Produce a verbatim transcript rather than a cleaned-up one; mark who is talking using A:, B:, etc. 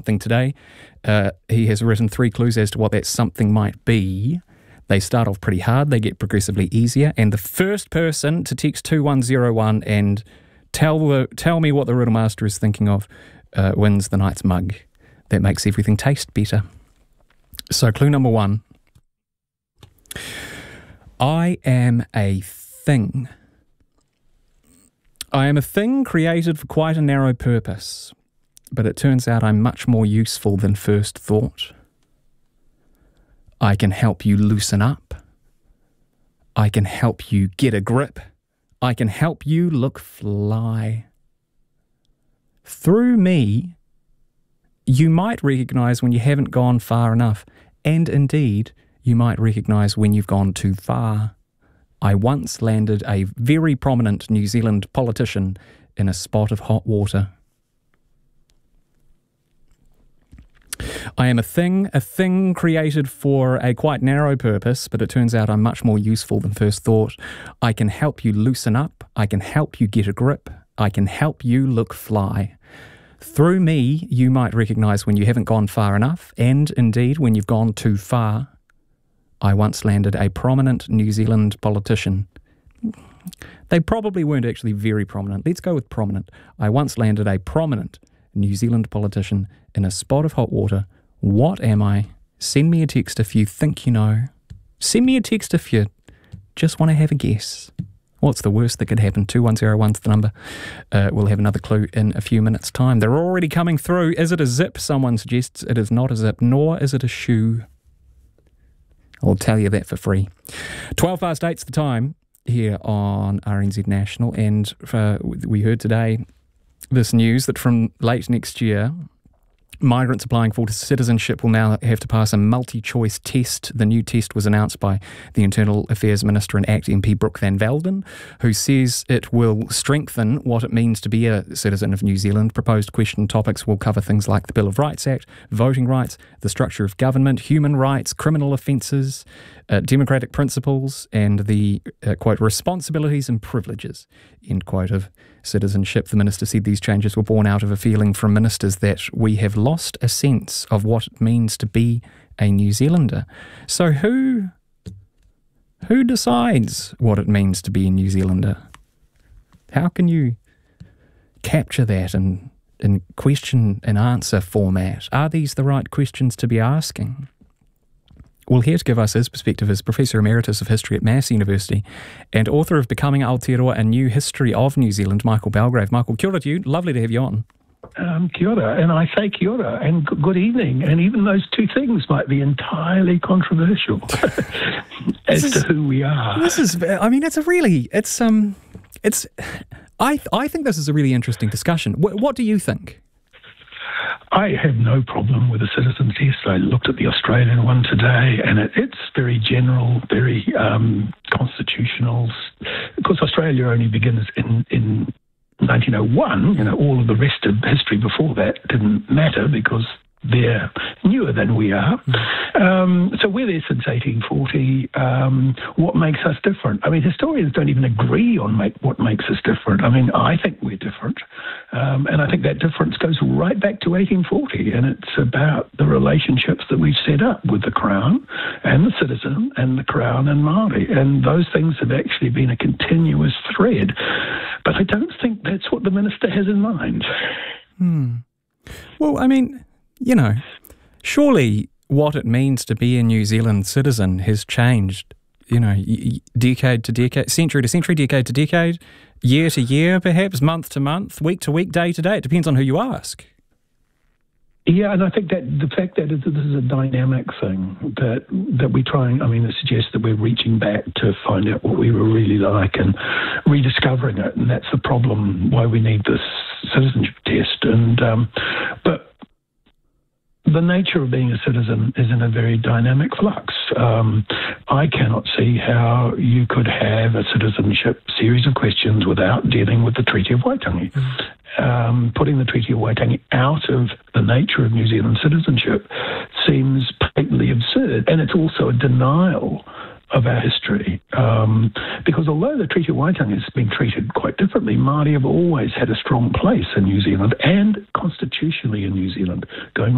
A: something today. Uh, he has written three clues as to what that something might be. They start off pretty hard, they get progressively easier, and the first person to text two one zero one and tell the, tell me what the Riddle Master is thinking of uh, wins the night's mug. That makes everything taste better. So clue number one. I am a thing. I am a thing created for quite a narrow purpose, but it turns out I'm much more useful than first thought. I can help you loosen up. I can help you get a grip. I can help you look fly. Through me, you might recognise when you haven't gone far enough, and indeed, you might recognise when you've gone too far. I once landed a very prominent New Zealand politician in a spot of hot water. I am a thing, a thing created for a quite narrow purpose, but it turns out I'm much more useful than first thought. I can help you loosen up. I can help you get a grip. I can help you look fly. Through me, you might recognise when you haven't gone far enough, and indeed when you've gone too far. I once landed a prominent New Zealand politician. They probably weren't actually very prominent. Let's go with prominent. I once landed a prominent New Zealand politician in a spot of hot water. What am I? Send me a text if you think you know. Send me a text if you just want to have a guess. What's the worst that could happen? two one zero one's the number. Uh, we'll have another clue in a few minutes' time. They're already coming through. Is it a zip? Someone suggests it is not a zip, nor is it a shoe. I'll tell you that for free. twelve past eight's the time here on R N Z National, and uh, we heard today this news that from late next year, migrants applying for citizenship will now have to pass a multi-choice test. The new test was announced by the Internal Affairs Minister and ACT M P Brooke Van Velden, who says it will strengthen what it means to be a citizen of New Zealand. Proposed question topics will cover things like the Bill of Rights Act, voting rights, the structure of government, human rights, criminal offences, uh, democratic principles, and the, uh, quote, responsibilities and privileges, end quote, of citizenship. The minister said these changes were born out of a feeling from ministers that we have lost a sense of what it means to be a New Zealander. So who who decides what it means to be a New Zealander? How can you capture that in, in question and answer format? Are these the right questions to be asking? Well, here to give us his perspective is Professor Emeritus of History at Massey University and author of Becoming Aotearoa, A New History of New Zealand, Michael Belgrave. Michael, kia ora to you. Lovely to have you on.
B: Um, kia ora, and I say kia ora, and g- good evening. And even those two things might be entirely controversial as
A: is,
B: to who we are.
A: This is, I mean, it's a really, it's, um, it's, I, I think this is a really interesting discussion. What, what do you think?
B: I have no problem with a citizen test. I looked at the Australian one today, and it, it's very general, very um, constitutional. Of course, Australia only begins in, in nineteen oh one. You know, all of the rest of history before that didn't matter because they're newer than we are. Um, so we're there since eighteen forty. Um, what makes us different? I mean, historians don't even agree on make, what makes us different. I mean, I think we're different. Um, and I think that difference goes right back to eighteen forty. And it's about the relationships that we've set up with the Crown and the citizen and the Crown and Māori. And those things have actually been a continuous thread. But I don't think that's what the minister has in mind.
A: Hmm. Well, I mean, you know, surely what it means to be a New Zealand citizen has changed, you know, decade to decade, century to century, decade to decade, year to year, perhaps, month to month, week to week, day to day. It depends on who you ask.
B: Yeah, and I think that the fact that this is a dynamic thing, that that we try and, I mean, it suggests that we're reaching back to find out what we were really like and rediscovering it, and that's the problem why we need this citizenship test. And um, but the nature of being a citizen is in a very dynamic flux. Um, I cannot see how you could have a citizenship series of questions without dealing with the Treaty of Waitangi. Mm. Um, putting the Treaty of Waitangi out of the nature of New Zealand citizenship seems patently absurd, and it's also a denial of our history. Um, because although the Treaty of Waitangi has been treated quite differently, Māori have always had a strong place in New Zealand and constitutionally in New Zealand, going